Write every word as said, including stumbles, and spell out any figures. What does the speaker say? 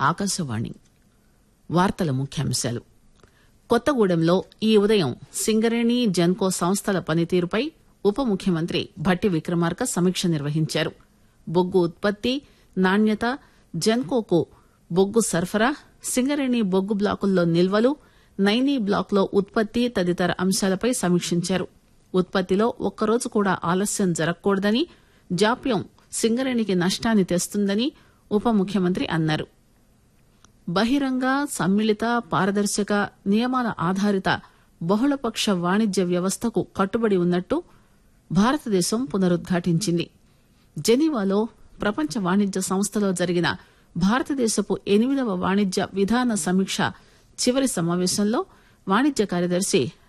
ఆకాశవాణి వార్తల ముఖ్యాంశాలు. కొత్తగూడెంలో ఈ ఉదయం సింగరేణి జెన్కో సంస్థల పనితీరుపై ఉప ముఖ్యమంత్రి భట్టి విక్రమార్క సమీక్ష నిర్వహించారు. బొగ్గు ఉత్పత్తి, నాణ్యత, జెన్కోకు బొగ్గు సరఫరా, సింగరేణి బొగ్గు బ్లాకుల్లో నిల్వలు, నైనీ బ్లాకులో ఉత్పత్తి తదితర అంశాలపై సమీక్షించారు. ఉత్పత్తిలో ఒక్కరోజు కూడా ఆలస్యం జరగకూడదని, జాప్యం సింగరేణికి నష్టాన్ని తెస్తుందని ఉప ముఖ్యమంత్రి అన్నారు. బహిరంగ, సమ్మిళిత, పారదర్శక, నియమాల ఆధారిత బహుళపక్ష వాణిజ్య వ్యవస్థకు కట్టుబడి ఉన్నట్టు భారతదేశం పునరుద్ఘాటించింది. జెనీవాలో ప్రపంచ వాణిజ్య సంస్థలో జరిగిన భారతదేశపు ఎనిమిదవ వాణిజ్య విధాన సమీక్ష చివరి సమావేశంలో వాణిజ్య కార్యదర్శి